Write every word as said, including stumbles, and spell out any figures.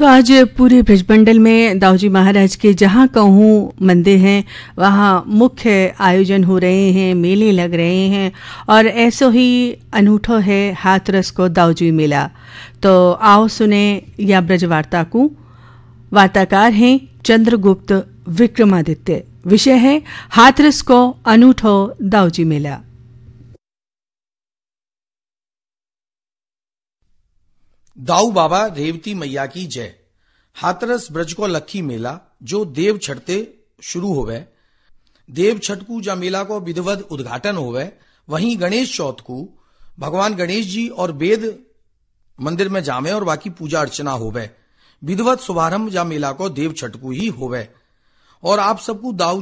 तो आज पूरे ब्रजमंडल में दाऊजी महाराज के जहाँ कहूँ मंदिर हैं वहाँ मुख्य आयोजन हो रहे हैं, मेले लग रहे हैं और ऐसो ही अनूठो है हाथरस को दाऊजी मेला। तो आओ सुने या ब्रज वार्ता को। वार्ताकार हैं चंद्रगुप्त विक्रमादित्य। विषय है हाथरस को अनूठो दाऊजी मेला। दाऊ बाबा रेवती मैया की जय। हाथरस ब्रज को लखी मेला जो देव छठते शुरू होवे। देव छठ को जा मेला को विधिवत उद्घाटन होवे। वहीं गणेश चौथ को भगवान गणेश जी और वेद मंदिर में जामे और बाकी पूजा अर्चना होवे। विधिवत शुभारंभ जा मेला को देव छठ को ही होवे। और आप सबको दाऊ